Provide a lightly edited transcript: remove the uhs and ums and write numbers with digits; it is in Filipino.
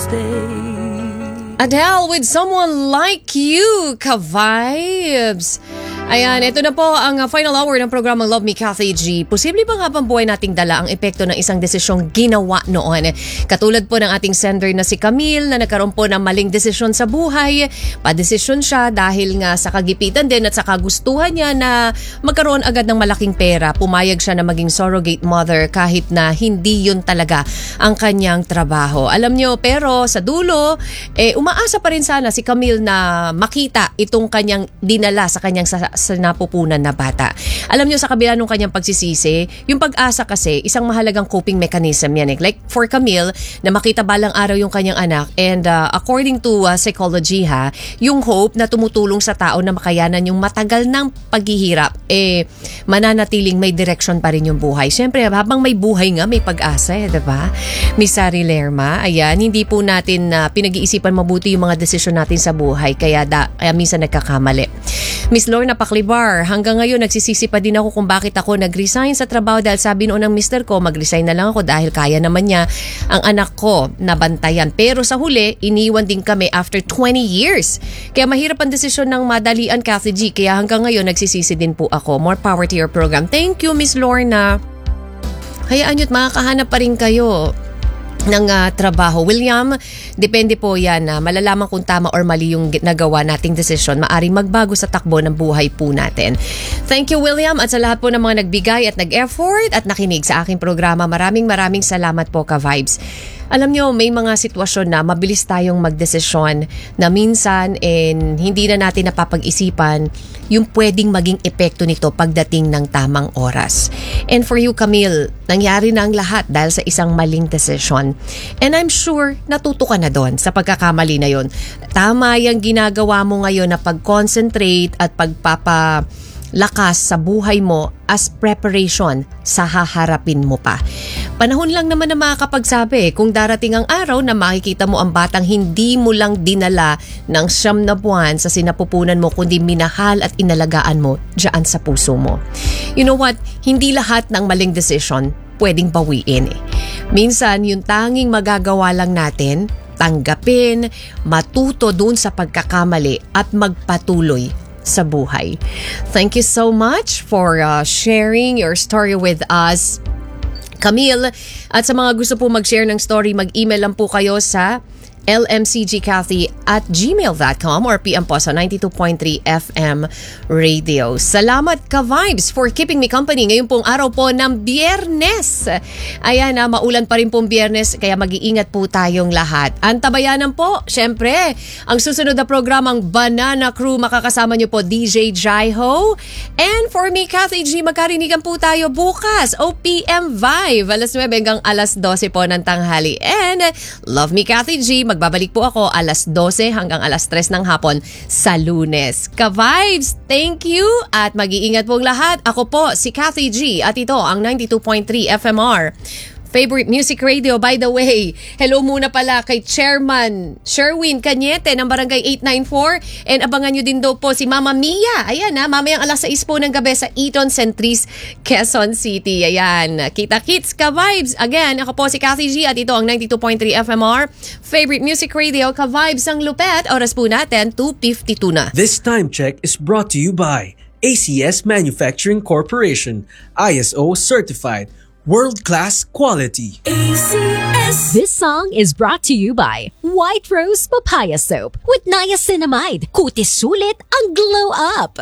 Adele with Someone Like You, ka-vibes. Ayan, ito na po ang final hour ng programang Love Me Kathy G. Posible bang habang buhay nating dala ang epekto ng isang desisyong ginawa noon? Katulad po ng ating sender na si Camille na nagkaroon po ng maling desisyon sa buhay. Padesisyon siya dahil nga sa kagipitan din at sa kagustuhan niya na magkaroon agad ng malaking pera. Pumayag siya na maging surrogate mother kahit na hindi yun talaga ang kanyang trabaho. Alam nyo, pero sa dulo, umaasa pa rin sana si Camille na makita itong kanyang dinala sa kanyang sa napupunan na bata. Alam nyo, sa kabila nung kanyang pagsisisi, yung pag-asa kasi, isang mahalagang coping mechanism yan. Like for Camille, na makita balang araw yung kanyang anak, and according to psychology yung hope na tumutulong sa tao na makayanan yung matagal ng paghihirap, mananatiling may direction pa rin yung buhay. Siyempre, habang may buhay nga, may pag-asa, diba? Miss Sari Lerma, ayan, hindi po natin pinag-iisipan mabuti yung mga desisyon natin sa buhay, kaya minsan nagkakamali. Miss Lorna Paklibar, hanggang ngayon nagsisisi pa din ako kung bakit ako nag-resign sa trabaho dahil sabi noon ng mister ko, mag-resign na lang ako dahil kaya naman niya ang anak ko na bantayan. Pero sa huli, iniwan din kami after 20 years. Kaya mahirap ang desisyon ng madalian, Kathy G. Kaya hanggang ngayon nagsisisi din po ako. More power to your program. Thank you, Miss Lorna. Hayaan nyo't makakahanap pa rin kayo ng trabaho. William, depende po yan na malalaman kung tama or mali yung nagawa nating desisyon. Maaring magbago sa takbo ng buhay po natin. Thank you, William, at sa lahat po ng mga nagbigay at nag-effort at nakinig sa aking programa. Maraming salamat po, ka-vibes. Alam nyo, may mga sitwasyon na mabilis tayong magdesisyon na minsan hindi na natin napapag-isipan yung pwedeng maging epekto nito pagdating ng tamang oras. And for you, Camille, nangyari na ang lahat dahil sa isang maling desisyon. And I'm sure natuto ka na doon sa pagkakamali na yon. Tama yung ginagawa mo ngayon na pag-concentrate at pagpapalakas sa buhay mo as preparation sa haharapin mo pa. Panahon lang naman na makakapagsabi kung darating ang araw na makikita mo ang batang hindi mo lang dinala ng 9 na buwan sa sinapupunan mo kundi minahal at inalagaan mo dyan sa puso mo. You know what? Hindi lahat ng maling decision pwedeng bawiin. Minsan, yung tanging magagawa lang natin, tanggapin, matuto dun sa pagkakamali at magpatuloy sa buhay. Thank you so much for sharing your story with us, Camille. At sa mga gusto po mag-share ng story, mag-email lang po kayo sa lmcgcathy@gmail.com or PM po sa 92.3 FM Radio. Salamat, ka-vibes, for keeping me company ngayon pong araw po ng Biyernes. Ayan maulan pa rin pong Biyernes, kaya mag-iingat po tayong lahat. Antabayanan po, syempre, ang susunod na programang Banana Crew. Makakasama niyo po DJ Jaiho. And for me, Kathy G, magkarinigan po tayo bukas, OPM Vibe, alas 9 hanggang alas 12 po ng tanghali. And Love Me Kathy G, magbabalik po ako alas 12 hanggang alas 3 ng hapon sa Lunes. Ka-vibes, thank you at mag-iingat pong lahat. Ako po si Kathy G at ito ang 92.3 FMR. Favorite Music Radio, by the way. Hello muna pala kay Chairman Sherwin Cañete ng Barangay 894. And abangan nyo din daw po si Mama Mia. Ayan mamayang alas 6 po ng gabi sa Eton Centris, Quezon City. Ayan, kita-kits, ka-vibes. Again, ako po si Kathy G at ito ang 92.3 FMR. Favorite Music Radio, ka-vibes ang lupet. Oras po natin, 2:52 na. This time check is brought to you by ACS Manufacturing Corporation, ISO certified. World-class quality. ACS. This song is brought to you by White Rose Papaya Soap with niacinamide. Kutis sulit ang glow up.